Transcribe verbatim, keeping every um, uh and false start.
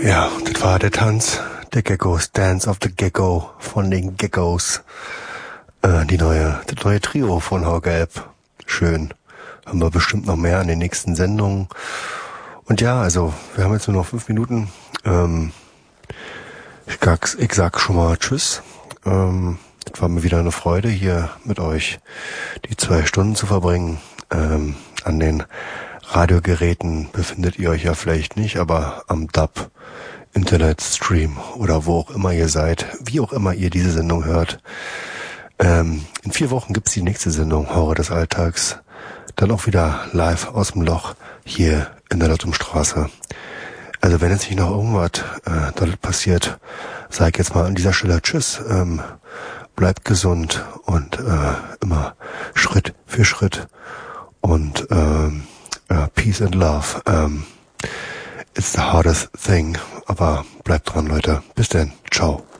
Ja, das war der Tanz der Geckos, Dance of the Gecko von den Geckos. Äh, die neue, das neue Trio von Haugelb. Schön. Haben wir bestimmt noch mehr an den nächsten Sendungen. Und ja, also, wir haben jetzt nur noch fünf Minuten. Ähm, ich, sag, ich sag schon mal Tschüss. Ähm, es war mir wieder eine Freude, hier mit euch die zwei Stunden zu verbringen. Ähm, an den Radiogeräten befindet ihr euch ja vielleicht nicht, aber am D A B, Internetstream oder wo auch immer ihr seid, wie auch immer ihr diese Sendung hört. Ähm, in vier Wochen gibt's die nächste Sendung, Horror des Alltags. Dann auch wieder live aus dem Loch hier in der Lottumstraße. Also wenn jetzt nicht noch irgendwas äh, dort passiert, sage ich jetzt mal an dieser Stelle Tschüss. Ähm, bleibt gesund und äh, immer Schritt für Schritt. Und ähm, uh, Peace and Love. Um, it's the hardest thing. Aber bleibt dran, Leute. Bis denn. Ciao.